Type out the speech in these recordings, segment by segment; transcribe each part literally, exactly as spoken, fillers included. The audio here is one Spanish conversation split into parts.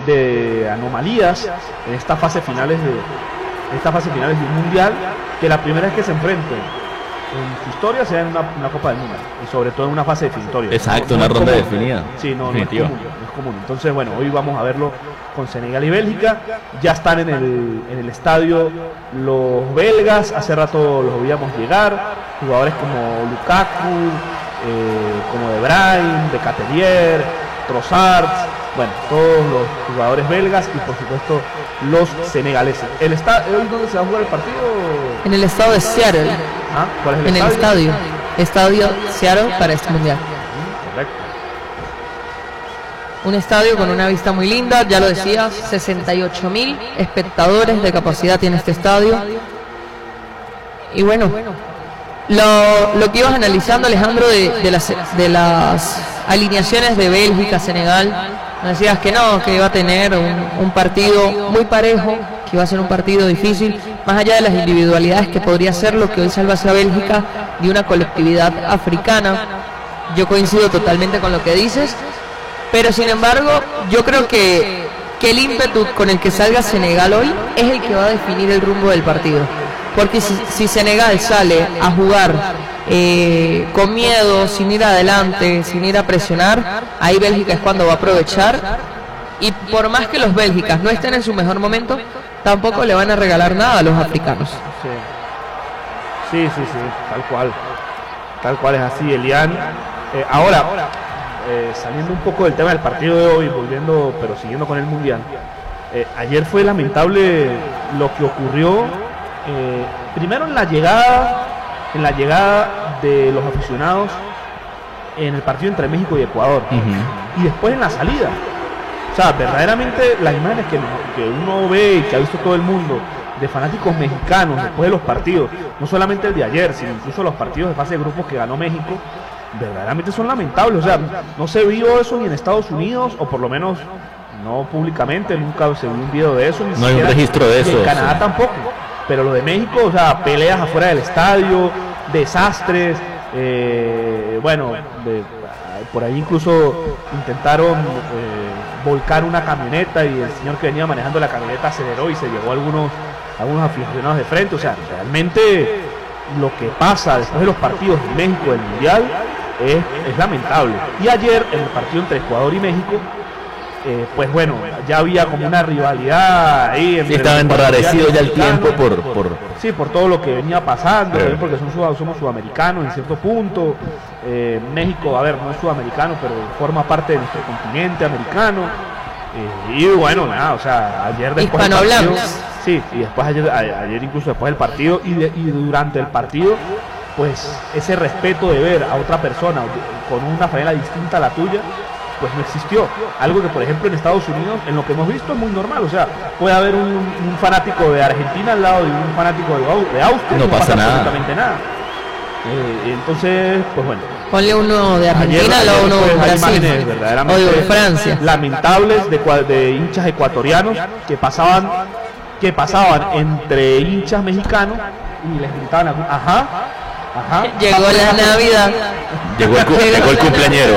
de anomalías en estas fases finales de en estas fases finales del mundial, que la primera vez que se enfrenten en su historia sea en una, una Copa del Mundo y sobre todo en una fase definitoria. Exacto, no, una no ronda común. definida. Sí, no, no es común, no es común. Entonces, bueno, hoy vamos a verlo con Senegal y Bélgica. Ya están en el, en el estadio los belgas, hace rato los veíamos llegar, jugadores como Lukaku, eh, como De Bruyne, De Catelier, Trossard, bueno, todos los jugadores belgas y por supuesto los senegaleses. ¿El estadio, hoy dónde se va a jugar el partido? En el estado de Seattle. ¿Ah? ¿Cuál es el en estadio? el estadio. Estadio Seattle para este mundial. Correcto. Un estadio con una vista muy linda, ya lo decías, sesenta y ocho mil espectadores de capacidad tiene este estadio. Y bueno, lo, lo que ibas analizando, Alejandro, de, de, las, de las alineaciones de Bélgica, Senegal, nos decías que no, que iba a tener un, un partido muy parejo, que iba a ser un partido difícil, más allá de las individualidades que podría ser lo que hoy salva a Bélgica de una colectividad africana. Yo coincido totalmente con lo que dices, pero sin embargo, yo creo que, que el ímpetu con el que salga Senegal hoy es el que va a definir el rumbo del partido. Porque si, si Senegal sale a jugar eh, con miedo, sin ir adelante, sin ir a presionar, ahí Bélgica es cuando va a aprovechar. Y por más que los bélgicas no estén en su mejor momento, tampoco le van a regalar nada a los africanos. Sí, sí, sí, sí, tal cual. Tal cual es así, Elian. Eh, ahora, eh, saliendo un poco del tema del partido de hoy, volviendo, pero siguiendo con el Mundial. Eh, ayer fue lamentable lo que ocurrió. Eh, primero en la llegada, en la llegada de los aficionados en el partido entre México y Ecuador, uh-huh. y después en la salida. O sea, verdaderamente las imágenes que, que uno ve y que ha visto todo el mundo de fanáticos mexicanos después de los partidos, no solamente el de ayer, sino incluso los partidos de fase de grupos que ganó México, verdaderamente son lamentables. O sea, no se vio eso ni en Estados Unidos, o por lo menos no públicamente, nunca se vio un video de eso. Ni no hay un registro de eso. En Canadá sí. Tampoco. Pero lo de México, o sea, peleas afuera del estadio, desastres, eh, bueno, de, por ahí incluso intentaron eh, volcar una camioneta y el señor que venía manejando la camioneta aceleró y se llevó a algunos, algunos aficionados de frente. O sea, realmente lo que pasa después de los partidos de México del Mundial es, es lamentable. Y ayer, en el partido entre Ecuador y México, Eh, pues bueno, ya había como una rivalidad ahí. Sí, estaba enrarecido ya el tiempo por, por... Sí, por todo lo que venía pasando, eh. porque son, somos sudamericanos en cierto punto. Eh, México, a ver, no es sudamericano, pero forma parte de nuestro continente americano. Eh, y bueno, nada, o sea, ayer después del partido, sí, y después ayer, ayer incluso después del partido y, de, y durante el partido, pues ese respeto de ver a otra persona con una franela distinta a la tuya, pues no existió. Algo que, por ejemplo, en Estados Unidos, en lo que hemos visto, es muy normal. O sea, puede haber un, un fanático de Argentina al lado de un fanático de, de Austria, no, no pasa, pasa nada. absolutamente nada. Eh, entonces, pues bueno. Ponle uno de Argentina, luego uno de Brasil, o de Francia. Lamentables de, de hinchas ecuatorianos que pasaban, que pasaban entre hinchas mexicanos y les gritaban, ajá, ajá. Llegó la Navidad. Llegó el, llegó el cumpleañero.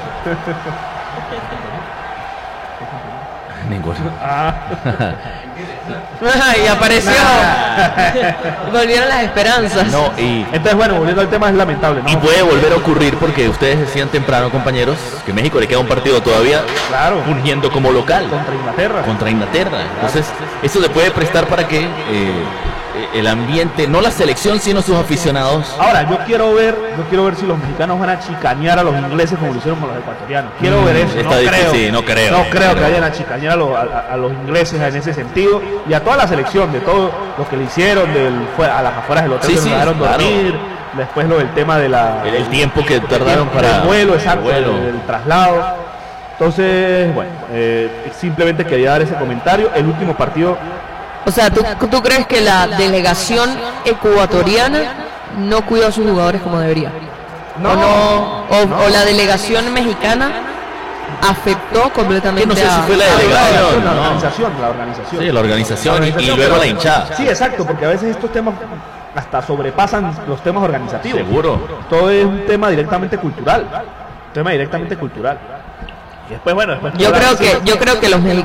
Ninguno. Ah. Y apareció. Volvieron las esperanzas. No, y entonces, bueno, volviendo al tema, es lamentable, ¿no? Y puede volver a ocurrir porque ustedes decían temprano, compañeros, que México le queda un partido todavía, claro, fungiendo como local contra Inglaterra. Contra Inglaterra. Entonces, eso se puede prestar para que eh, el ambiente, no la selección, sino sus aficionados. Ahora, yo quiero ver, yo quiero ver si los mexicanos van a chicanear a los ingleses como lo hicieron con los ecuatorianos. Quiero mm, ver eso. No creo, sí, no creo. No creo pero... que vayan a chicanear a los, a, a los ingleses en ese sentido y a toda la selección, de todo lo que le hicieron del, fue, a las afueras del hotel, sí, que sí, nos dejaron claro. dormir. Después lo del tema de la el, el tiempo que tardaron el, para el vuelo, exacto, el, vuelo. El, el traslado. Entonces, bueno, eh, simplemente quería dar ese comentario. El último partido. O sea, ¿tú, ¿tú crees que la delegación ecuatoriana no cuidó a sus jugadores como debería? No, ¿O, no, o, no. o la delegación mexicana afectó completamente? No sé si fue la delegación, la no. organización, la organización. Sí, la organización, la organización y luego pero, la hinchada. Sí, exacto, porque a veces estos temas hasta sobrepasan los temas organizativos. Seguro. Todo es un tema directamente cultural. Un tema directamente cultural. Y después, bueno, después yo creo que yo creo que los